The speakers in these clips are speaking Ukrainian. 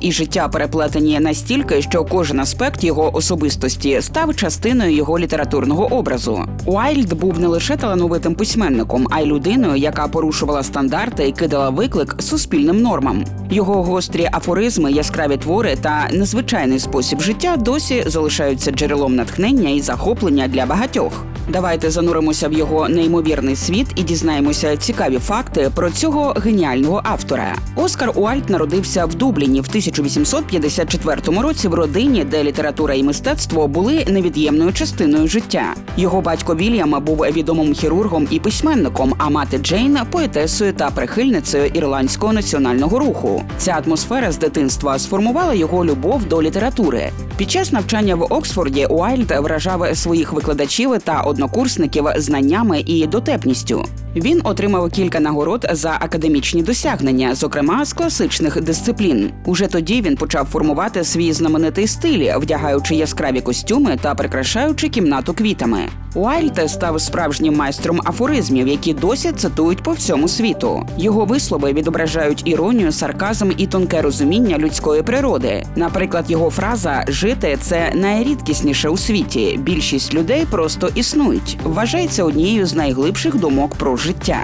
і життя переплетені настільки, що кожен аспект його особистості став частиною його літературного образу. Уайльд був не лише талановитим письменником, а й людиною, яка порушувала стандарти і кидала виклик суспільним нормам. Його гострі афоризми, яскраві твори та незвичайний спосіб життя досі залишаються джерелом натхнення і захоплення для багатьох. Давайте зануримося в його неймовірний світ і дізнаємося цікаві факти про цього геніального автора. Оскар Уайльд народився в Дубліні в 1854 році в родині, де література і мистецтво були невід'ємною частиною життя. Його батько Вільям був відомим хірургом і письменником, а мати Джейн – поетесою та прихильницею ірландського національного руху. Ця атмосфера з дитинства сформувала його любов до літератури. Під час навчання в Оксфорді Уайльд вражав своїх викладачів та однокурсників знаннями і дотепністю. Він отримав кілька нагород за академічні досягнення, зокрема з класичних дисциплін. Уже тоді він почав формувати свій знаменитий стиль, вдягаючи яскраві костюми та прикрашаючи кімнату квітами. Уайльд став справжнім майстром афоризмів, які досі цитують по всьому світу. Його вислови відображають іронію, сарказм і тонке розуміння людської природи. Наприклад, його фраза «жити – це найрідкісніше у світі. Більшість людей просто існують» вважається однією з найглибших думок про життя.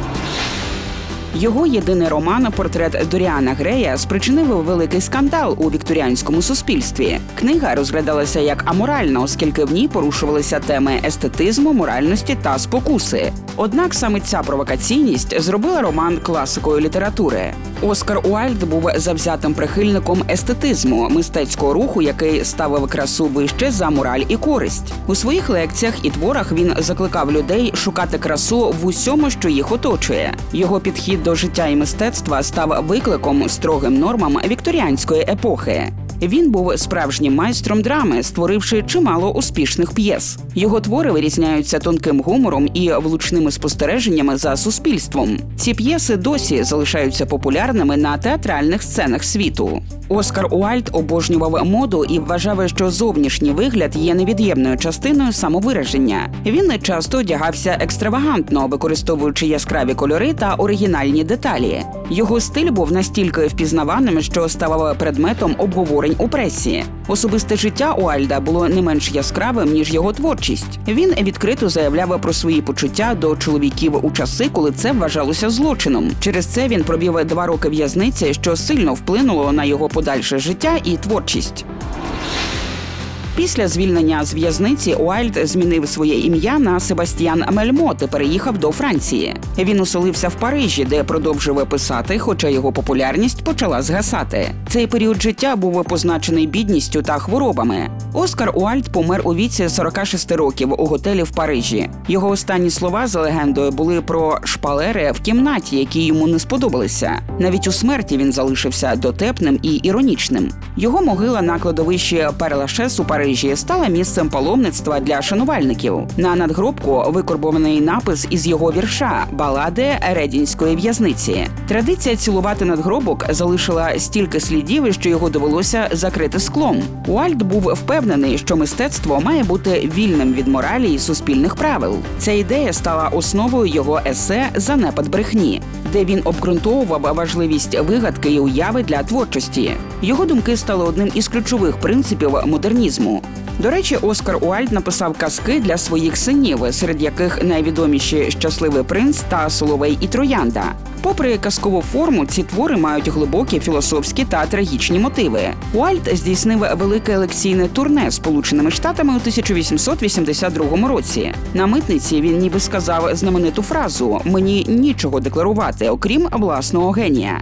Його єдиний роман «Портрет Доріана Грея» спричинив великий скандал у вікторіанському суспільстві. Книга розглядалася як аморальна, оскільки в ній порушувалися теми естетизму, моральності та спокуси. Однак саме ця провокаційність зробила роман класикою літератури. Оскар Уайльд був завзятим прихильником естетизму, мистецького руху, який ставив красу вище за мораль і користь. У своїх лекціях і творах він закликав людей шукати красу в усьому, що їх оточує. Його підхід до життя і мистецтва став викликом строгим нормам вікторіанської епохи. Він був справжнім майстром драми, створивши чимало успішних п'єс. Його твори вирізняються тонким гумором і влучними спостереженнями за суспільством. Ці п'єси досі залишаються популярними на театральних сценах світу. Оскар Уайльд обожнював моду і вважав, що зовнішній вигляд є невід'ємною частиною самовираження. Він часто одягався екстравагантно, використовуючи яскраві кольори та оригінальні деталі. Його стиль був настільки впізнаваним, що ставав предметом обговорень у пресі. Особисте життя Уайльда було не менш яскравим, ніж його творчість. Він відкрито заявляв про свої почуття до чоловіків у часи, коли це вважалося злочином. Через це він провів 2 роки в'язниці, що сильно вплинуло на його подальше життя і творчість. Після звільнення з в'язниці Уайльд змінив своє ім'я на Себастьян Мельмот і переїхав до Франції. Він оселився в Парижі, де продовжив писати, хоча його популярність почала згасати. Цей період життя був позначений бідністю та хворобами. Оскар Уайльд помер у віці 46 років у готелі в Парижі. Його останні слова, за легендою, були про шпалери в кімнаті, які йому не сподобалися. Навіть у смерті він залишився дотепним і іронічним. Його могила на кладовищі Пер-Лашес у Парижі стала місцем паломництва для шанувальників. На надгробку викорбований напис із його вірша «Балади Редінської в'язниці». Традиція цілувати надгробок залишила стільки слідів, що його довелося закрити склом. Уайльд був впевнений, що мистецтво має бути вільним від моралі і суспільних правил. Ця ідея стала основою його есе «Занепад брехні», де він обґрунтовував важливість вигадки і уяви для творчості. Його думки стали одним із ключових принципів модернізму. До речі, Оскар Уайльд написав казки для своїх синів, серед яких найвідоміші «Щасливий принц» та «Соловей і троянда». Попри казкову форму, ці твори мають глибокі філософські та трагічні мотиви. Уайльд здійснив велике лекційне турне Сполученими Штатами у 1882 році. На митниці він ніби сказав знамениту фразу «Мені нічого декларувати, окрім власного генія».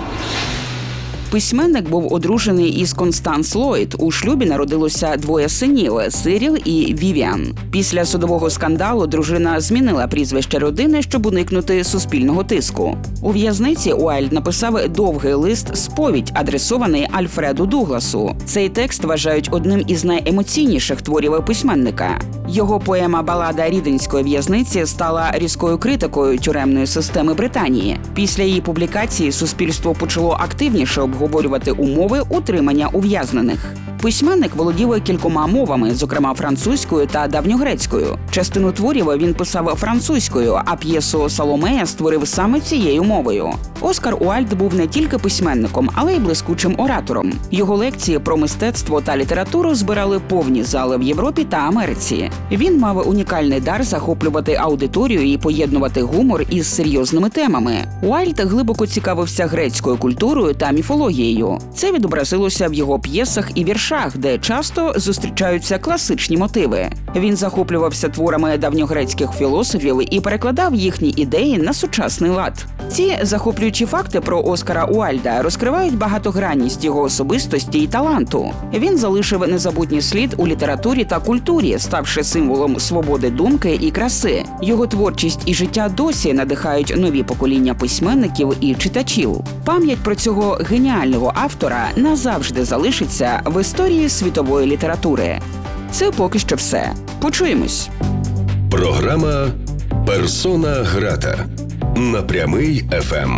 Письменник був одружений із Констанс Ллойд. У шлюбі народилося 2 синів – Сиріл і Вівіан. Після судового скандалу дружина змінила прізвище родини, щоб уникнути суспільного тиску. У в'язниці Уайльд написав довгий лист-сповідь, адресований Альфреду Дугласу. Цей текст вважають одним із найемоційніших творів письменника. Його поема «Балада Рідинської в'язниці» стала різкою критикою тюремної системи Британії. Після її публікації суспільство почало активніше обговорювати умови утримання ув'язнених. Письменник володів кількома мовами, зокрема французькою та давньогрецькою. Частину творів він писав французькою, а п'єсу «Саломея» створив саме цією мовою. Оскар Уальд був не тільки письменником, але й блискучим оратором. Його лекції про мистецтво та літературу збирали повні зали в Європі та Америці. Він мав унікальний дар захоплювати аудиторію і поєднувати гумор із серйозними темами. Уальд глибоко цікавився грецькою культурою та міфологією. Це відобразилося в його п'єсах і віршах, де часто зустрічаються класичні мотиви. Він захоплювався творами давньогрецьких філософів і перекладав їхні ідеї на сучасний лад. Ці захоплюючі факти про Оскара Уальда розкривають багатогранність його особистості і таланту. Він залишив незабутній слід у літературі та культурі, ставши символом свободи думки і краси. Його творчість і життя досі надихають нові покоління письменників і читачів. Пам'ять про цього геніального автора назавжди залишиться в історії світової літератури. Це поки що все. Почуємось. Програма «Персона грата» на Прямий ФМ.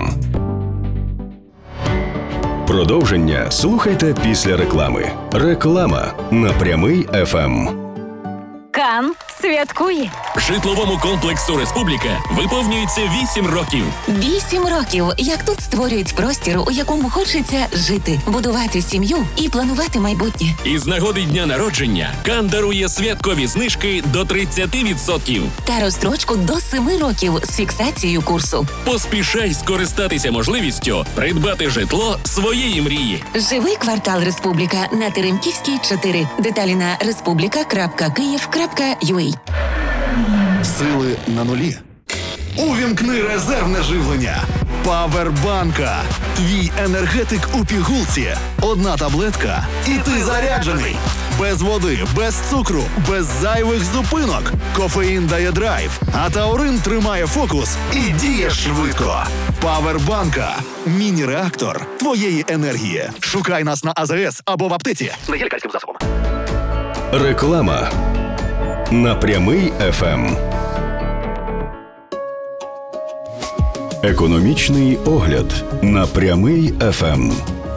Продовження слухайте після реклами. Реклама на Прямий ФМ. Кан святкує. Житловому комплексу «Республіка» виповнюється 8 років. 8 років, як тут створюють простір, у якому хочеться жити, будувати сім'ю і планувати майбутнє. Із нагоди дня народження Кан дарує святкові знижки до 30%. Та розстрочку до 7 років з фіксацією курсу. Поспішай скористатися можливістю придбати житло своєї мрії. Живий квартал «Республіка» на Теремківській, 4. Деталі на respublica.kyiv.ua. Сили на нулі. Увімкни резервне живлення. Павербанка. Твій енергетик у пігулці. Одна таблетка і ти заряджений. Без води, без цукру, без зайвих зупинок. Кофеїн дає драйв, а таурин тримає фокус і діє швидко. Павербанка. Міні-реактор твоєї енергії. Шукай нас на АЗС або в аптеці. Не є лікарським засобом. Реклама на Прямий ФМ. Економічний огляд на Прямий ФМ.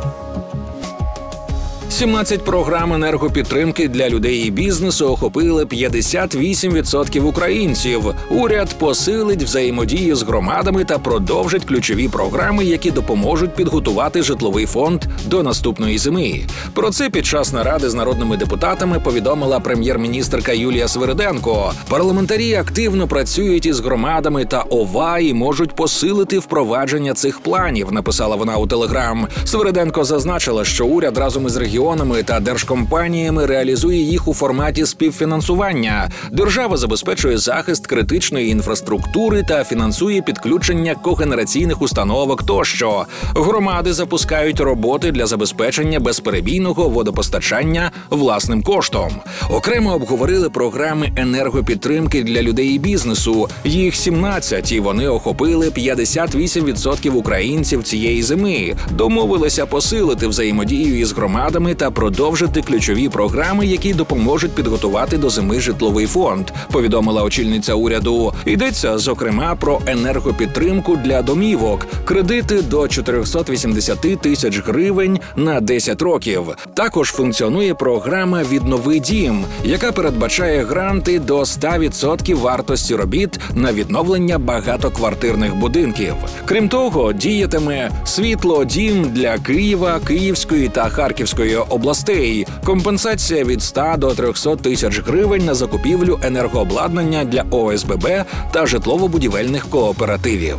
17 програм енергопідтримки для людей і бізнесу охопили 58% українців. Уряд посилить взаємодію з громадами та продовжить ключові програми, які допоможуть підготувати житловий фонд до наступної зими. Про це під час наради з народними депутатами повідомила прем'єр-міністерка Юлія Свириденко. Парламентарі активно працюють із громадами та ОВА і можуть посилити впровадження цих планів, написала вона у Телеграм. Свириденко зазначила, що уряд разом із регіонами та держкомпаніями реалізує їх у форматі співфінансування. Держава забезпечує захист критичної інфраструктури та фінансує підключення когенераційних установок тощо. Громади запускають роботи для забезпечення безперебійного водопостачання власним коштом. Окремо обговорили програми енергопідтримки для людей і бізнесу. Їх 17, і вони охопили 58% українців цієї зими. Домовилися посилити взаємодію із громадами та продовжити ключові програми, які допоможуть підготувати до зими житловий фонд, повідомила очільниця уряду. Йдеться, зокрема, про енергопідтримку для домівок, кредити до 480 тисяч гривень на 10 років. Також функціонує програма «Віднови дім», яка передбачає гранти до 100% вартості робіт на відновлення багатоквартирних будинків. Крім того, діятиме «Світло-дім» для Києва, Київської та Харківської областей. Компенсація від 100 до 300 тисяч гривень на закупівлю енергообладнання для ОСББ та житлово-будівельних кооперативів.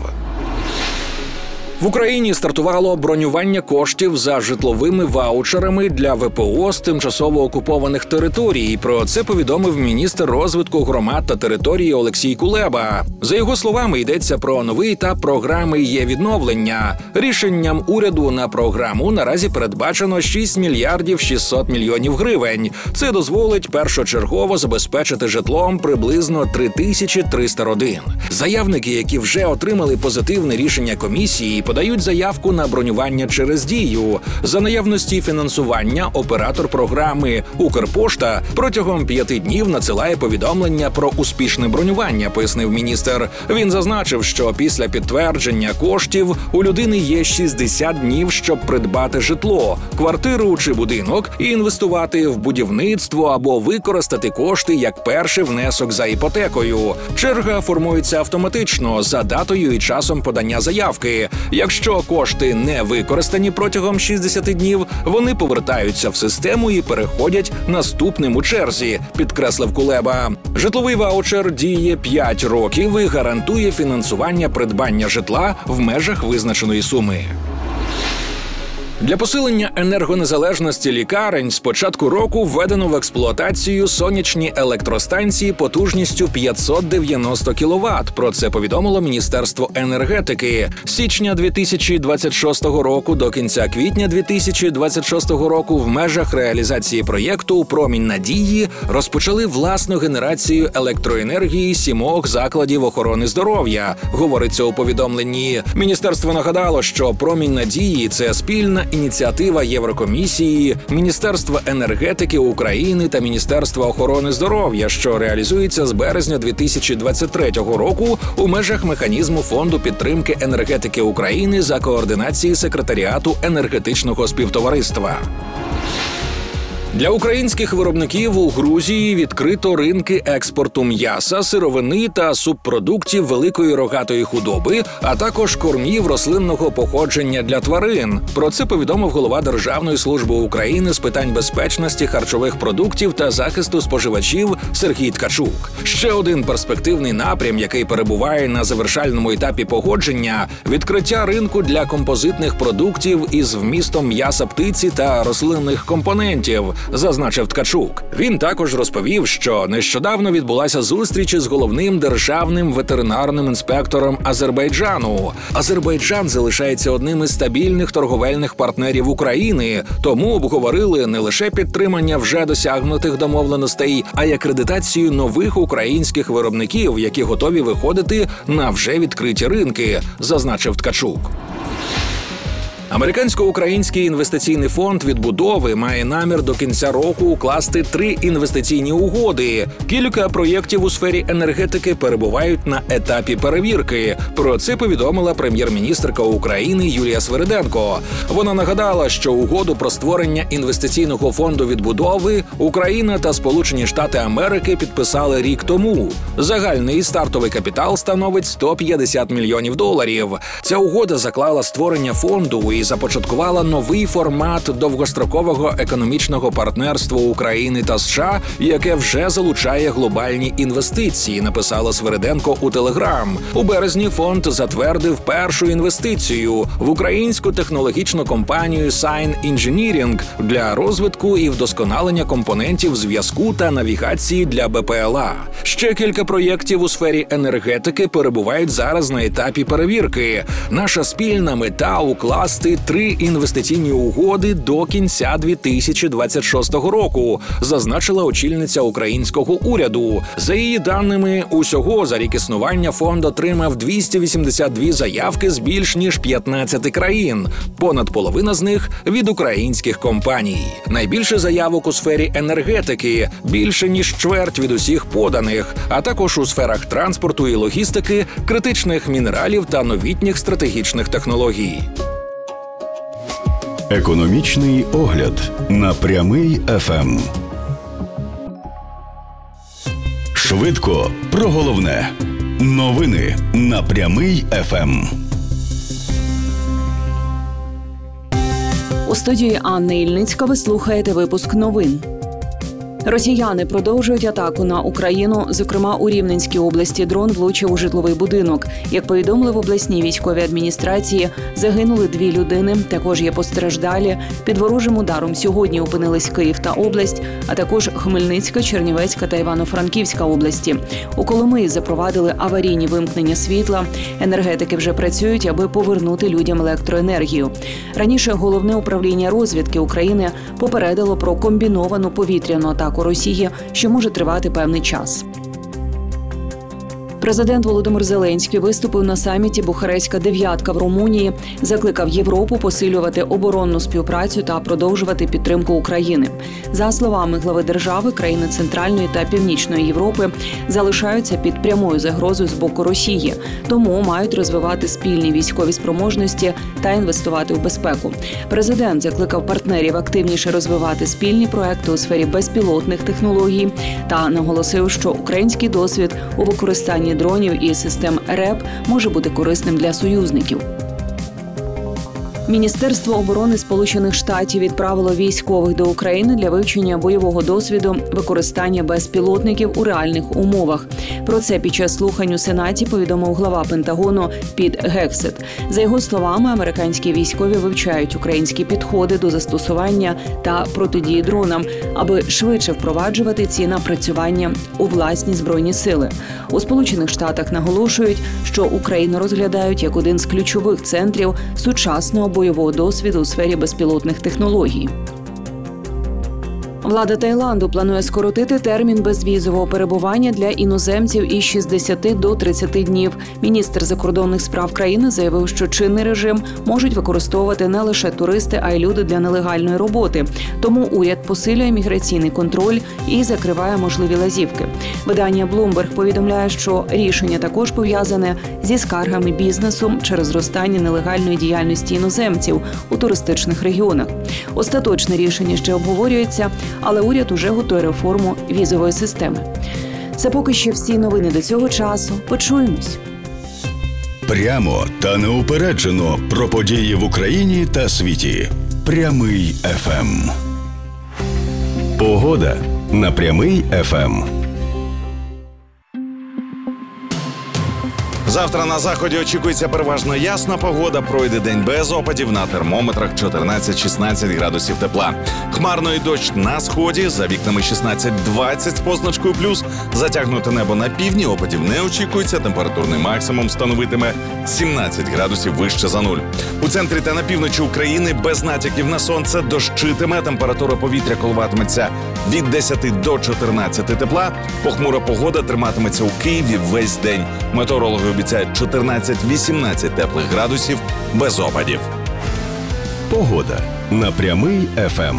В Україні стартувало бронювання коштів за житловими ваучерами для ВПО з тимчасово окупованих територій. Про це повідомив міністр розвитку громад та території Олексій Кулеба. За його словами, йдеться про новий етап програми «Є-відновлення». Рішенням уряду на програму наразі передбачено 6 мільярдів 600 мільйонів гривень. Це дозволить першочергово забезпечити житлом приблизно 3300 родин. Заявники, які вже отримали позитивне рішення комісії, подають заявку на бронювання через Дію. За наявності фінансування оператор програми «Укрпошта» протягом 5 днів надсилає повідомлення про успішне бронювання, пояснив міністр. Він зазначив, що після підтвердження коштів у людини є 60 днів, щоб придбати житло, квартиру чи будинок і інвестувати в будівництво або використати кошти як перший внесок за іпотекою. Черга формується автоматично за датою і часом подання заявки. Якщо кошти не використані протягом 60 днів, вони повертаються в систему і переходять наступним у черзі, підкреслив Кулеба. Житловий ваучер діє 5 років і гарантує фінансування придбання житла в межах визначеної суми. Для посилення енергонезалежності лікарень з початку року введено в експлуатацію сонячні електростанції потужністю 590 кВт. Про це повідомило Міністерство енергетики. З січня 2026 року до кінця квітня 2026 року в межах реалізації проєкту «Промінь надії» розпочали власну генерацію електроенергії 7 закладів охорони здоров'я, говориться у повідомленні. Міністерство нагадало, що «Промінь надії» – це спільна ініціатива Єврокомісії, Міністерства енергетики України та Міністерства охорони здоров'я, що реалізується з березня 2023 року у межах механізму Фонду підтримки енергетики України за координації Секретаріату енергетичного співтовариства. Для українських виробників у Грузії відкрито ринки експорту м'яса, сировини та субпродуктів великої рогатої худоби, а також кормів рослинного походження для тварин. Про це повідомив голова Державної служби України з питань безпечності харчових продуктів та захисту споживачів Сергій Ткачук. Ще один перспективний напрям, який перебуває на завершальному етапі погодження – відкриття ринку для композитних продуктів із вмістом м'яса птиці та рослинних компонентів, зазначив Ткачук. Він також розповів, що нещодавно відбулася зустріч із головним державним ветеринарним інспектором Азербайджану. Азербайджан залишається одним із стабільних торговельних партнерів України, тому обговорили не лише підтримання вже досягнутих домовленостей, а й акредитацію нових українських виробників, які готові виходити на вже відкриті ринки, зазначив Ткачук. Американсько-український інвестиційний фонд відбудови має намір до кінця року укласти 3 інвестиційні угоди. Кілька проєктів у сфері енергетики перебувають на етапі перевірки. Про це повідомила прем'єр-міністерка України Юлія Свириденко. Вона нагадала, що угоду про створення інвестиційного фонду відбудови Україна та Сполучені Штати Америки підписали рік тому. Загальний стартовий капітал становить $150 мільйонів. Ця угода заклала створення фонду і започаткувала новий формат довгострокового економічного партнерства України та США, яке вже залучає глобальні інвестиції, написала Свириденко у Телеграм. У березні фонд затвердив першу інвестицію в українську технологічну компанію Sign Engineering для розвитку і вдосконалення компонентів зв'язку та навігації для БПЛА. Ще кілька проєктів у сфері енергетики перебувають зараз на етапі перевірки. Наша спільна мета – укласти 3 інвестиційні угоди до кінця 2026 року, зазначила очільниця українського уряду. За її даними, усього за рік існування фонд отримав 282 заявки з більш ніж 15 країн. Понад половина з них від українських компаній. Найбільше заявок у сфері енергетики – більше ніж чверть від усіх поданих, а також у сферах транспорту і логістики, критичних мінералів та новітніх стратегічних технологій. Економічний огляд на Прямий ФМ. Швидко про головне. Новини на Прямий ФМ. У студії Анна Ільницька ви слухаєте випуск новин. Росіяни продовжують атаку на Україну. Зокрема, у Рівненській області дрон влучив у житловий будинок. Як повідомили в обласній військовій адміністрації, загинули 2 людини. Також є постраждалі. Під ворожим ударом сьогодні опинились Київ та область, а також Хмельницька, Чернівецька та Івано-Франківська області. У Коломиї запровадили аварійні вимкнення світла. Енергетики вже працюють, аби повернути людям електроенергію. Раніше Головне управління розвідки України попередило про комбіновану повітряну атаку Росії, що може тривати певний час. Президент Володимир Зеленський виступив на саміті «Бухарестська дев'ятка» в Румунії, закликав Європу посилювати оборонну співпрацю та продовжувати підтримку України. За словами глави держави, країни Центральної та Північної Європи залишаються під прямою загрозою з боку Росії, тому мають розвивати спільні військові спроможності та інвестувати в безпеку. Президент закликав партнерів активніше розвивати спільні проекти у сфері безпілотних технологій та наголосив, що український досвід у використанні дронів і систем РЕП може бути корисним для союзників. Міністерство оборони Сполучених Штатів відправило військових до України для вивчення бойового досвіду використання безпілотників у реальних умовах. Про це під час слухань у Сенаті повідомив глава Пентагону Піт Гексет. За його словами, американські військові вивчають українські підходи до застосування та протидії дронам, аби швидше впроваджувати ці напрацювання у власні збройні сили. У Сполучених Штатах наголошують, що Україну розглядають як один з ключових центрів сучасного бойового досвіду у сфері безпілотних технологій. Влада Таїланду планує скоротити термін безвізового перебування для іноземців із 60 до 30 днів. Міністр закордонних справ країни заявив, що чинний режим можуть використовувати не лише туристи, а й люди для нелегальної роботи. Тому уряд посилює міграційний контроль і закриває можливі лазівки. Видання Bloomberg повідомляє, що рішення також пов'язане зі скаргами бізнесу через зростання нелегальної діяльності іноземців у туристичних регіонах. Остаточне рішення ще обговорюється, але уряд уже готує реформу візової системи. Це поки що всі новини до цього часу. Почуємось. Прямо та неупереджено про події в Україні та світі. Прямий ФМ. Погода на Прямий ФМ. Завтра на заході очікується переважно ясна погода, пройде день без опадів, на термометрах 14-16 градусів тепла. Хмарно і дощ на сході, за вікнами 16-20 з позначкою плюс. Затягнуте небо на півдні, опадів не очікується, температурний максимум становитиме 17 градусів вище за нуль. У центрі та на півночі України без натяків на сонце дощитиме, температура повітря коливатиметься від 10 до 14 тепла. Похмура погода триматиметься у Києві весь день. Метеорологи обіцяють 14-18 теплих градусів без опадів. Погода на Прямий ФМ.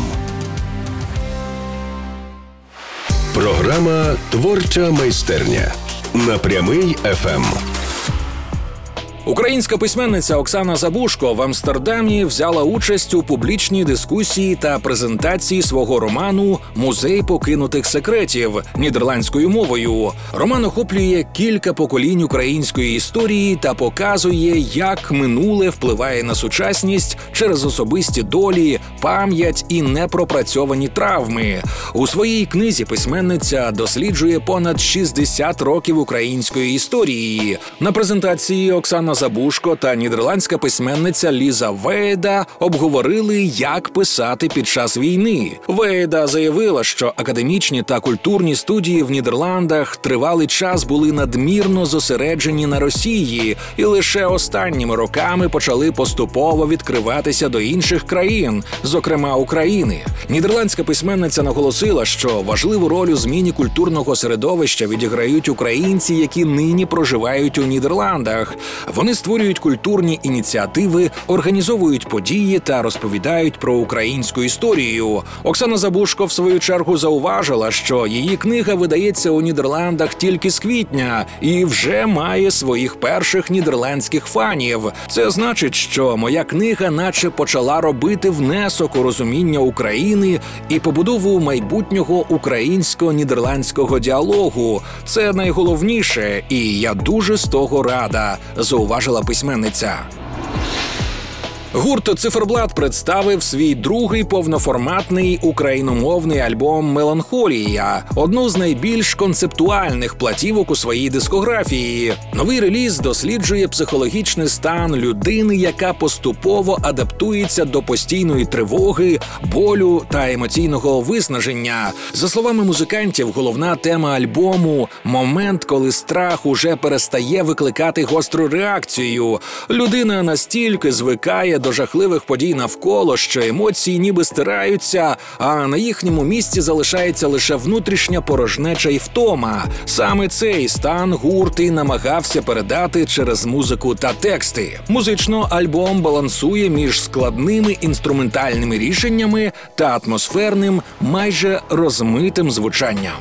Програма «Творча майстерня» на Прямий ФМ. Українська письменниця Оксана Забушко в Амстердамі взяла участь у публічній дискусії та презентації свого роману «Музей покинутих секретів» нідерландською мовою. Роман охоплює кілька поколінь української історії та показує, як минуле впливає на сучасність через особисті долі, пам'ять і непропрацьовані травми. У своїй книзі письменниця досліджує понад 60 років української історії. На презентації Оксана Забушко та нідерландська письменниця Ліза Веєда обговорили, як писати під час війни. Веєда заявила, що академічні та культурні студії в Нідерландах тривалий час були надмірно зосереджені на Росії і лише останніми роками почали поступово відкриватися до інших країн, зокрема України. Нідерландська письменниця наголосила, що важливу роль у зміні культурного середовища відіграють українці, які нині проживають у Нідерландах. Вони створюють культурні ініціативи, організовують події та розповідають про українську історію. Оксана Забушко, в свою чергу, зауважила, що її книга видається у Нідерландах тільки з квітня і вже має своїх перших нідерландських фанів. Це значить, що моя книга наче почала робити внесок у розуміння України і побудову майбутнього українсько-нідерландського діалогу. Це найголовніше, і я дуже з того рада, зауважила письменниця. Гурт «Циферблат» представив свій другий повноформатний україномовний альбом «Меланхолія», одну з найбільш концептуальних платівок у своїй дискографії. Новий реліз досліджує психологічний стан людини, яка поступово адаптується до постійної тривоги, болю та емоційного виснаження. За словами музикантів, головна тема альбому – момент, коли страх уже перестає викликати гостру реакцію. Людина настільки звикає до жахливих подій навколо, що емоції ніби стираються, а на їхньому місці залишається лише внутрішня порожнеча і втома. Саме цей стан гурт і намагався передати через музику та тексти. Музично альбом балансує між складними інструментальними рішеннями та атмосферним, майже розмитим звучанням.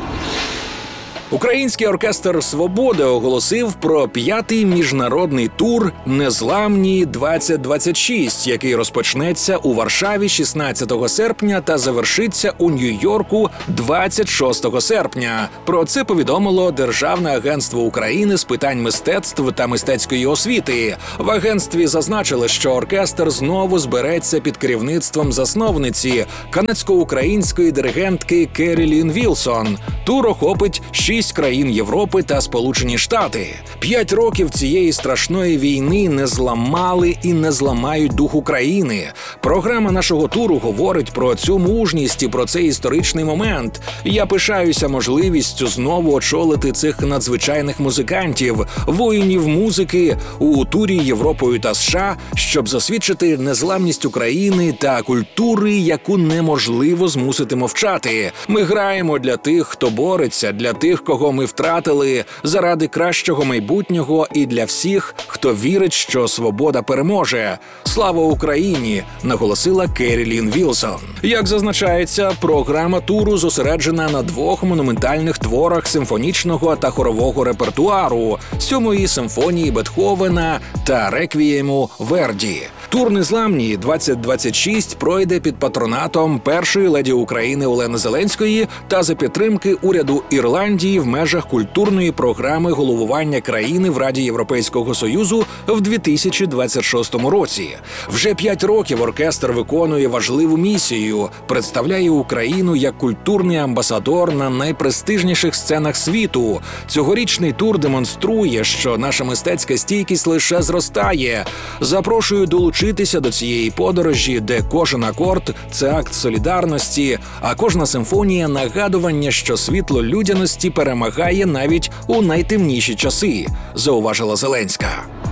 Український оркестр «Свобода» оголосив про 5-й міжнародний тур «Незламні-2026», який розпочнеться у Варшаві 16 серпня та завершиться у Нью-Йорку 26 серпня. Про це повідомило Державне агентство України з питань мистецтв та мистецької освіти. В агентстві зазначили, що оркестр знову збереться під керівництвом засновниці, канадсько-української диригентки Керрі-Лін Вілсон. Тур охопить 6 країн Європи та Сполучені Штати. 5 років цієї страшної війни не зламали і не зламають дух України. Програма нашого туру говорить про цю мужність і про цей історичний момент. Я пишаюся можливістю знову очолити цих надзвичайних музикантів, воїнів музики у турі Європою та США, щоб засвідчити незламність України та культури, яку неможливо змусити мовчати. Ми граємо для тих, хто бореться, для тих, кого ми втратили, заради кращого майбутнього і для всіх, хто вірить, що свобода переможе. Слава Україні! Наголосила Керрі-Лін Вілсон. Як зазначається, програма туру зосереджена на 2 монументальних творах симфонічного та хорового репертуару – 7-ї симфонії Бетховена та реквієму Верді. Тур «Незламні-2026» пройде під патронатом першої леді України Олени Зеленської та за підтримки уряду Ірландії в межах культурної програми головування країни в Раді Європейського Союзу в 2026 році. Вже 5 років оркестр виконує важливу місію, представляє Україну як культурний амбасадор на найпрестижніших сценах світу. Цьогорічний тур демонструє, що наша мистецька стійкість лише зростає. Запрошую долучитися до цієї подорожі, де кожен акорд – це акт солідарності, а кожна симфонія – нагадування, що світло людяності перемагає навіть у найтемніші часи, зауважила Зеленська.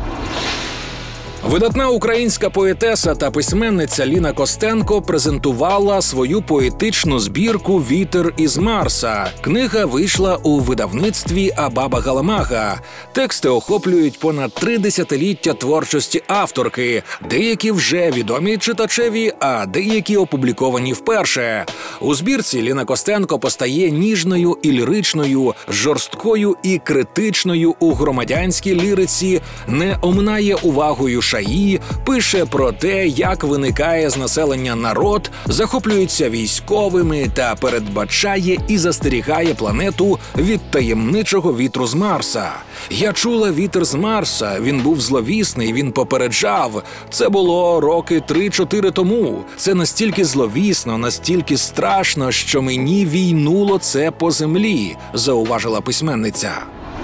Видатна українська поетеса та письменниця Ліна Костенко презентувала свою поетичну збірку «Вітер із Марса». Книга вийшла у видавництві Абаба Галамага. Тексти охоплюють понад 3 десятиліття творчості авторки. Деякі вже відомі читачеві, а деякі опубліковані вперше. У збірці Ліна Костенко постає ніжною і ліричною, жорсткою і критичною у громадянській ліриці, не оминає увагою шаї, пише про те, як виникає з населення народ, захоплюється військовими та передбачає і застерігає планету від таємничого вітру з Марса. Я чула вітер з Марса, він був зловісний, він попереджав. Це було роки 3-4 тому. Це настільки зловісно, настільки страшно, що мені війнуло це по землі, зауважила письменниця.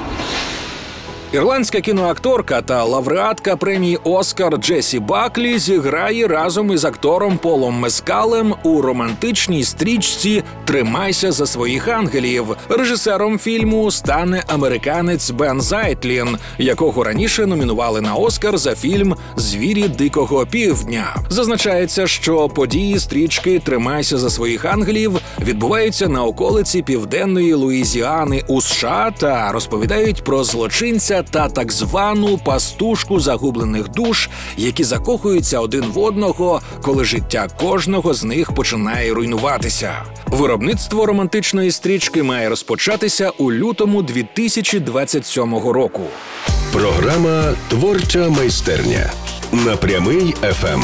Ірландська кіноакторка та лауреатка премії «Оскар» Джесі Баклі зіграє разом із актором Полом Мескалем у романтичній стрічці «Тримайся за своїх ангелів». Режисером фільму стане американець Бен Зайтлін, якого раніше номінували на «Оскар» за фільм «Звірі Дикого Півдня». Зазначається, що події стрічки «Тримайся за своїх ангелів» відбуваються на околиці Південної Луїзіани у США та розповідають про злочинця та так звану пастушку загублених душ, які закохуються один в одного, коли життя кожного з них починає руйнуватися. Виробництво романтичної стрічки має розпочатися у лютому 2027 року. Програма «Творча майстерня» на Прямий ФМ.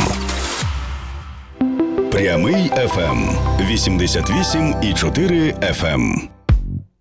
Прямий ФМ 88,4 FM.